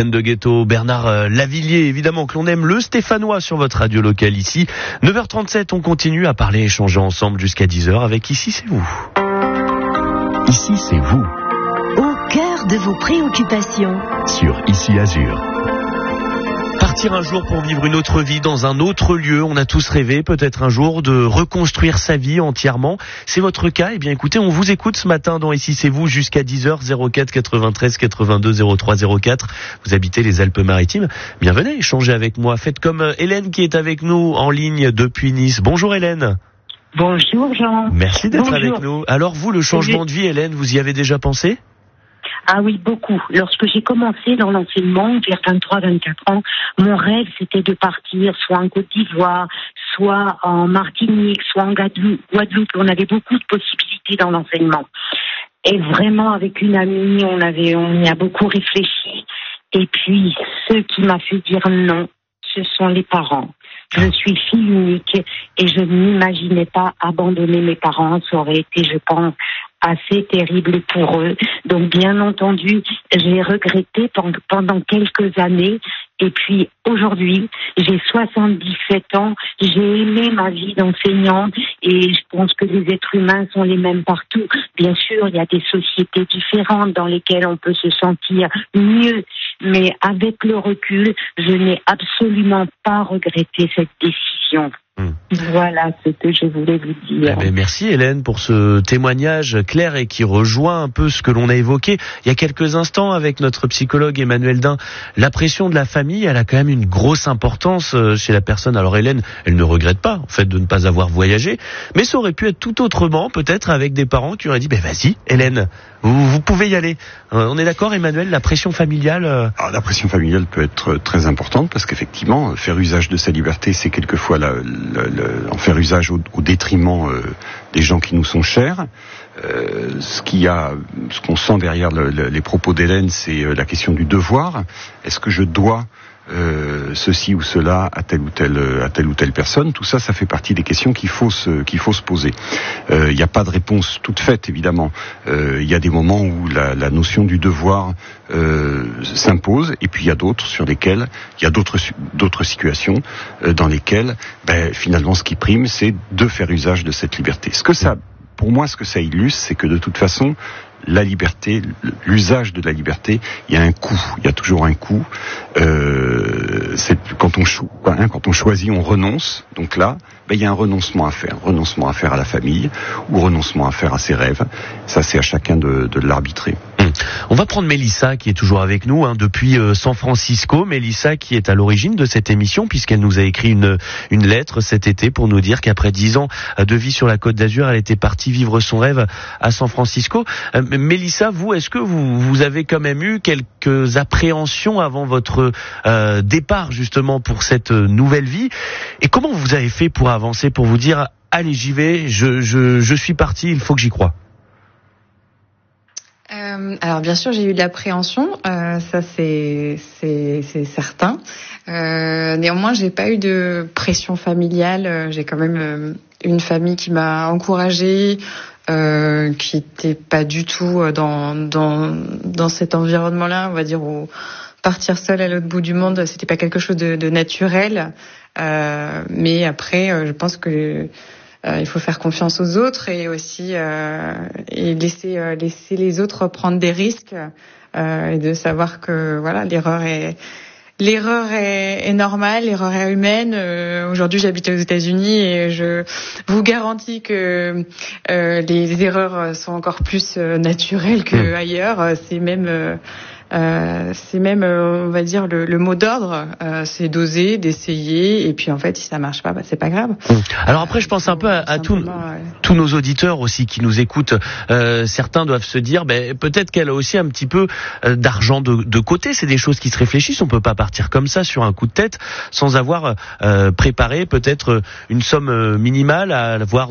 Scène de ghetto, Bernard Lavilliers, évidemment que l'on aime, le Stéphanois sur votre radio locale ici. 9h37, on continue à parler, échanger ensemble jusqu'à 10h avec Ici c'est vous. Ici c'est vous. Au cœur de vos préoccupations. Sur Ici Azur. Partir un jour pour vivre une autre vie dans un autre lieu, on a tous rêvé peut-être un jour de reconstruire sa vie entièrement. C'est votre cas? Eh bien écoutez, on vous écoute ce matin dans Ici c'est vous jusqu'à 10h, 04 93 82 03 04. Vous habitez les Alpes-Maritimes. Bien venez échanger avec moi. Faites comme Hélène qui est avec nous en ligne depuis Nice. Bonjour Hélène. Bonjour Jean. Merci d'être Bonjour. avec nous. Alors vous, le changement de vie Hélène, vous y avez déjà pensé? Ah oui, beaucoup. Lorsque j'ai commencé dans l'enseignement, vers 23-24 ans, mon rêve c'était de partir soit en Côte d'Ivoire, soit en Martinique, soit en Guadeloupe. On avait beaucoup de possibilités dans l'enseignement. Et vraiment, avec une amie, on y a beaucoup réfléchi. Et puis, ce qui m'a fait dire non, ce sont les parents. Je suis fille unique et je n'imaginais pas abandonner mes parents. Ça aurait été, je pense, assez terrible pour eux. Donc, bien entendu, j'ai regretté pendant quelques années. Et puis, aujourd'hui, j'ai 77 ans. J'ai aimé ma vie d'enseignante et je pense que les êtres humains sont les mêmes partout. Bien sûr, il y a des sociétés différentes dans lesquelles on peut se sentir mieux. Mais avec le recul, je n'ai absolument pas regretté cette décision. Voilà ce que je voulais vous dire. Merci Hélène pour ce témoignage clair et qui rejoint un peu ce que l'on a évoqué il y a quelques instants avec notre psychologue Emmanuel Dain. La pression de la famille, elle a quand même une grosse importance chez la personne. Alors Hélène, elle ne regrette pas en fait de ne pas avoir voyagé, mais ça aurait pu être tout autrement, peut-être avec des parents qui auraient dit vas-y Hélène, vous pouvez y aller. On est d'accord Emmanuel, la pression familiale Alors, la pression familiale peut être très importante parce qu'effectivement, faire usage de sa liberté, c'est quelquefois en faire usage au détriment des gens qui nous sont chers. Ce qu'on sent derrière les propos d'Hélène, c'est la question du devoir. Est-ce que je dois ceci ou cela à telle ou telle personne? Tout ça, ça fait partie des questions qu'il faut se poser. Il n'y a pas de réponse toute faite, évidemment. Il y a des moments où la notion du devoir s'impose, et puis il y a d'autres sur lesquels il y a d'autres situations dans lesquelles, finalement, ce qui prime, c'est de faire usage de cette liberté. Pour moi, ce que ça illustre, c'est que de toute façon, la liberté, l'usage de la liberté, il y a un coût. Il y a toujours un coût. C'est quand on choisit, on renonce. Donc là, il y a un renoncement à faire. Renoncement à faire à la famille ou renoncement à faire à ses rêves. Ça, c'est à chacun de l'arbitrer. On va prendre Mélissa qui est toujours avec nous depuis San Francisco. Mélissa qui est à l'origine de cette émission puisqu'elle nous a écrit une lettre cet été pour nous dire qu'après 10 ans de vie sur la Côte d'Azur, elle était partie vivre son rêve à San Francisco. Mélissa, vous, est-ce que vous avez quand même eu quelques appréhensions avant votre départ justement pour cette nouvelle vie? Et comment vous avez fait pour avancer, pour vous dire allez j'y vais, je suis parti, il faut que j'y croie? Alors bien sûr j'ai eu de l'appréhension, ça c'est certain. Néanmoins j'ai pas eu de pression familiale. J'ai quand même une famille qui m'a encouragée, qui était pas du tout dans cet environnement-là, on va dire, où partir seule à l'autre bout du monde, c'était pas quelque chose de naturel. Mais après, je pense que il faut faire confiance aux autres et aussi et laisser les autres prendre des risques et de savoir que voilà, l'erreur est normale, l'erreur est humaine. Aujourd'hui, j'habite aux États-Unis et je vous garantis que les erreurs sont encore plus naturelles qu'ailleurs. C'est même, on va dire, le mot d'ordre, c'est d'oser, d'essayer, et puis en fait, si ça marche pas, c'est pas grave. Alors après, je pense un peu à tous nos auditeurs aussi qui nous écoutent. Certains doivent se dire, peut-être qu'elle a aussi un petit peu d'argent de côté. C'est des choses qui se réfléchissent. On peut pas partir comme ça sur un coup de tête sans avoir préparé peut-être une somme minimale à avoir